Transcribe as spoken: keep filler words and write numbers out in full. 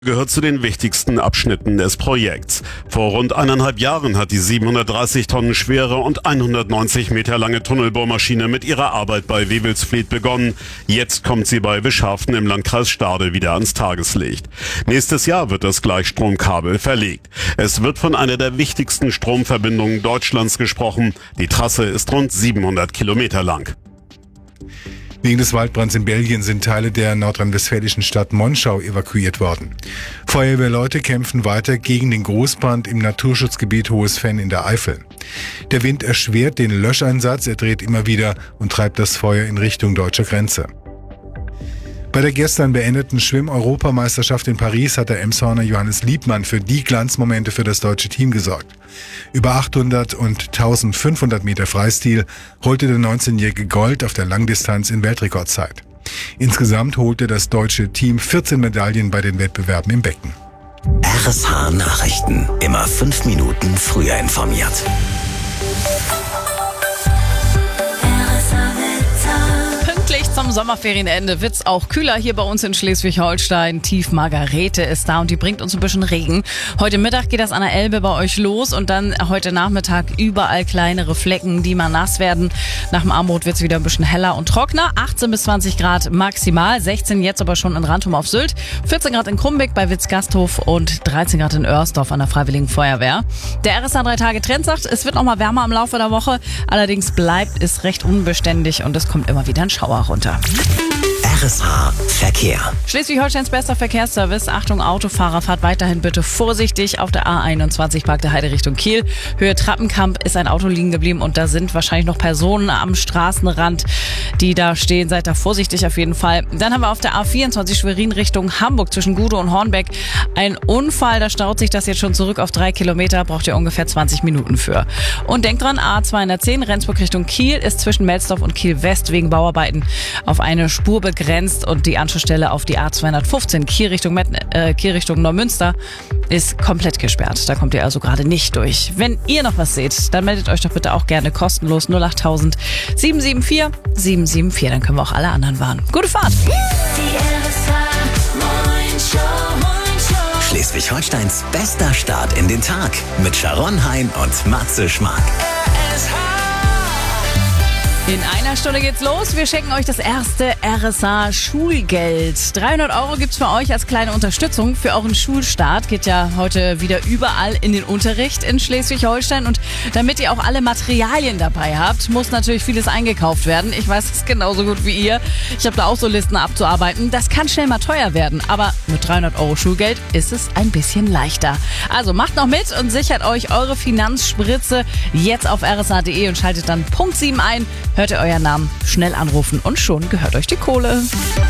Gehört zu den wichtigsten Abschnitten des Projekts. Vor rund eineinhalb Jahren hat die siebenhundertdreißig Tonnen schwere und hundertneunzig Meter lange Tunnelbohrmaschine mit ihrer Arbeit bei Wewelsfleth begonnen. Jetzt kommt sie bei Wischhaften im Landkreis Stade wieder ans Tageslicht. Nächstes Jahr wird das Gleichstromkabel verlegt. Es wird von einer der wichtigsten Stromverbindungen Deutschlands gesprochen. Die Trasse ist rund siebenhundert Kilometer lang. Wegen des Waldbrands in Belgien sind Teile der nordrhein-westfälischen Stadt Monschau evakuiert worden. Feuerwehrleute kämpfen weiter gegen den Großbrand im Naturschutzgebiet Hohes Venn in der Eifel. Der Wind erschwert den Löscheinsatz, er dreht immer wieder und treibt das Feuer in Richtung deutscher Grenze. Bei der gestern beendeten Schwimm-Europameisterschaft in Paris hat der Emshorner Johannes Liebmann für die Glanzmomente für das deutsche Team gesorgt. Über achthundert und eintausendfünfhundert Meter Freistil holte der neunzehnjährige Gold auf der Langdistanz in Weltrekordzeit. Insgesamt holte das deutsche Team vierzehn Medaillen bei den Wettbewerben im Becken. R S H Nachrichten. Immer fünf Minuten früher informiert. Zum Sommerferienende wird's auch kühler hier bei uns in Schleswig-Holstein. Tief Margarete ist da und die bringt uns ein bisschen Regen. Heute Mittag geht das an der Elbe bei euch los und dann heute Nachmittag überall kleinere Flecken, die mal nass werden. Nach dem Abendbrot wird's wieder ein bisschen heller und trockener. achtzehn bis zwanzig Grad maximal, sechzehn jetzt aber schon in Rantum auf Sylt, vierzehn Grad in Krumbeck bei Witzgasthof und dreizehn Grad in Oersdorf an der Freiwilligen Feuerwehr. Der R S H drei Tage Trend sagt, es wird noch mal wärmer im Laufe der Woche. Allerdings bleibt es recht unbeständig und es kommt immer wieder ein Schauer runter. R S H Verkehr. Schleswig-Holsteins bester Verkehrsservice. Achtung, Autofahrer, fahrt weiterhin bitte vorsichtig. Auf der A einundzwanzig Park der Heide Richtung Kiel. Höhe Trappenkamp ist ein Auto liegen geblieben und da sind wahrscheinlich noch Personen am Straßenrand, die da stehen. Seid da vorsichtig auf jeden Fall. Dann haben wir auf der A vierundzwanzig Schwerin Richtung Hamburg zwischen Gudow und Hornbeck ein Unfall. Da staut sich das jetzt schon zurück auf drei Kilometer. Braucht ihr ungefähr zwanzig Minuten für. Und denkt dran, A zweihundertzehn Rendsburg Richtung Kiel ist zwischen Melsdorf und Kiel West wegen Bauarbeiten auf eine Spur begrenzt und die Anschlussstelle auf die A zweihundertfünfzehn Kiel Richtung, Met- äh, Kiel Richtung Neumünster ist komplett gesperrt. Da kommt ihr also gerade nicht durch. Wenn ihr noch was seht, dann meldet euch doch bitte auch gerne kostenlos null acht null null sieben sieben vier sieben sieben vier. Dann können wir auch alle anderen warnen. Gute Fahrt! Schleswig-Holsteins bester Start in den Tag mit Sharon Hein und Matze Schmark. In einer Stunde geht's los. Wir schenken euch das erste R S H Schulgeld. dreihundert Euro gibt's für euch als kleine Unterstützung für euren Schulstart. Geht ja heute wieder überall in den Unterricht in Schleswig-Holstein. Und damit ihr auch alle Materialien dabei habt, muss natürlich vieles eingekauft werden. Ich weiß es genauso gut wie ihr. Ich habe da auch so Listen abzuarbeiten. Das kann schnell mal teuer werden. Aber mit dreihundert Euro Schulgeld ist es ein bisschen leichter. Also macht noch mit und sichert euch eure Finanzspritze jetzt auf r s h punkt d e und schaltet dann Punkt sieben ein. Hört ihr euren Namen, schnell anrufen und schon gehört euch die Kohle.